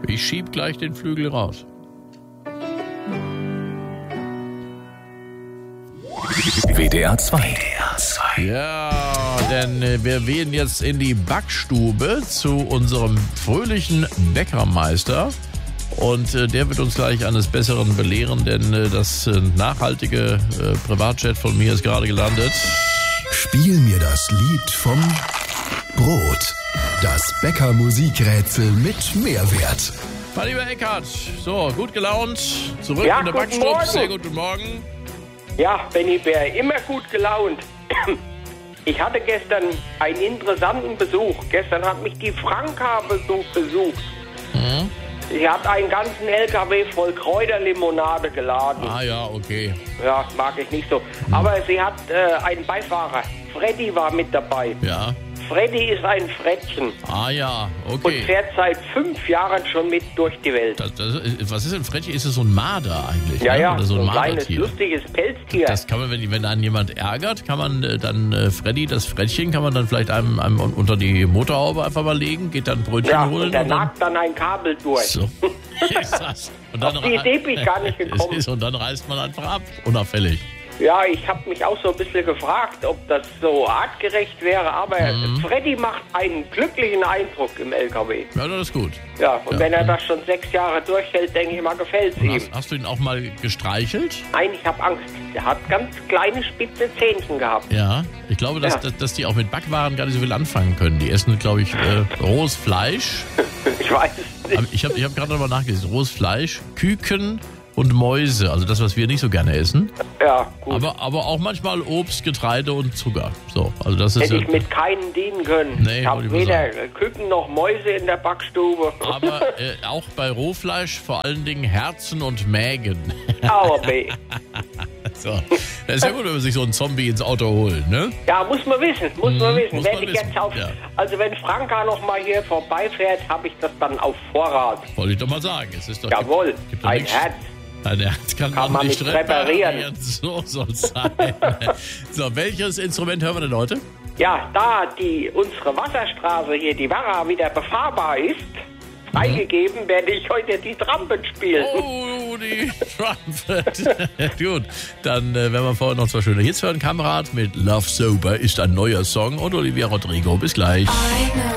Ich schieb gleich den Flügel raus. WDR 2. Ja, denn wir gehen jetzt in die Backstube zu unserem fröhlichen Bäckermeister. Und der wird uns gleich eines Besseren belehren, denn das nachhaltige Privatjet von mir ist gerade gelandet. Spiel mir das Lied vom Brot. Das Bäcker-Musikrätsel mit Mehrwert. Mein lieber Eckhard, so, gut gelaunt, zurück Ja, in der guten Backstube. Morgen. Sehr guten Morgen. Ja, Benny Bär, immer gut gelaunt. Ich hatte gestern einen interessanten Besuch. Gestern hat mich die Franka besucht. Sie hat einen ganzen LKW voll Kräuterlimonade geladen. Ah ja, okay. Ja, mag ich nicht so. Aber sie hat einen Beifahrer. Freddy war mit dabei. Ja. Freddy ist ein Frettchen Ah ja, und okay. fährt seit 5 Jahren schon mit durch die Welt. Was ist ein Frettchen? Ist es so ein Marder eigentlich? Ja, ne? ja, Oder so so ein ein kleines, Mardertier? lustiges Pelztier. Das kann man, wenn einen jemand ärgert, kann man dann Freddy, das Frettchen, kann man dann vielleicht einem unter die Motorhaube einfach mal legen, geht dann Brötchen Ja, holen. und der nagt dann ein Kabel durch. So. Ist das. Und dann Auf die Idee bin ich gar nicht gekommen. Und dann reißt man einfach ab, unauffällig. Ja, ich habe mich auch so ein bisschen gefragt, ob das so artgerecht wäre, aber Freddy macht einen glücklichen Eindruck im LKW. Ja, das ist gut. Ja, und Ja. wenn er das schon 6 Jahre durchhält, denke ich mal, gefällt es ihm. Hast du ihn auch mal gestreichelt? Nein, ich habe Angst. Der hat ganz kleine, spitze Zähnchen gehabt. Ja. Ich glaube, dass die auch mit Backwaren gar nicht so viel anfangen können. Die essen, glaube ich, rohes Fleisch. Ich weiß es nicht. Aber ich hab gerade nochmal nachgelesen. Rohes Fleisch, Küken und Mäuse. Also das, was wir nicht so gerne essen. Ja, gut. Aber auch manchmal Obst, Getreide und Zucker. So, also das ist Hätte ja, ich mit keinen dienen können. Nee, ich habe wollte ich mal weder Küken noch Mäuse in der Backstube. aber auch bei Rohfleisch vor allen Dingen Herzen und Mägen. Aber weh. So. Das ist ja gut, wenn man sich so einen Zombie ins Auto holt, ne? Ja, muss man wissen, muss man wissen. muss Wenn man ich wissen, jetzt auf, ja. Also wenn Franka noch mal hier vorbeifährt, habe ich das dann auf Vorrat. Wollte ich doch mal sagen. Es ist doch, Jawohl, gibt doch ein nichts- Herz. Ein Herz kann Kann man man nicht nicht reparieren. So soll es sein. So, welches Instrument hören wir denn heute? Ja, da unsere Wasserstraße hier, die Werra, wieder befahrbar ist, freigegeben, werde ich heute die Trumpet spielen. Oh, die Trumpet. Gut, dann werden wir vorher noch 2 schöne Hits hören. Kamerad mit Love Sober ist ein neuer Song und Olivia Rodrigo. Bis gleich. I know